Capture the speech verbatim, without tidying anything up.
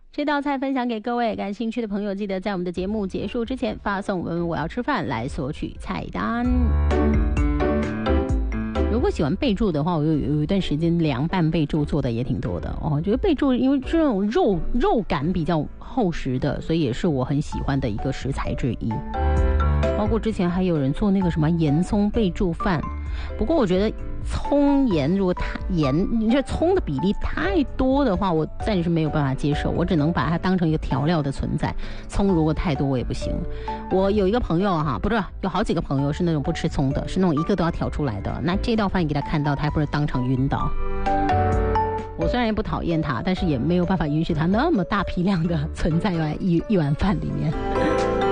这道菜分享给各位感兴趣的朋友，记得在我们的节目结束之前发送文我要吃饭来索取菜单。如果喜欢备注的话，我有有一段时间凉拌备注做的也挺多的哦。我觉得备注因为这种肉肉感比较厚实的，所以也是我很喜欢的一个食材之一。包括之前还有人做那个什么盐葱备注饭，不过我觉得葱盐如果太盐，你这葱的比例太多的话，我暂时没有办法接受，我只能把它当成一个调料的存在。葱如果太多我也不行。我有一个朋友哈，不是有好几个朋友是那种不吃葱的，是那种一个都要挑出来的。那这道饭你给他看到，他还不是当场晕倒。我虽然也不讨厌他，但是也没有办法允许他那么大批量的存在在一一碗饭里面。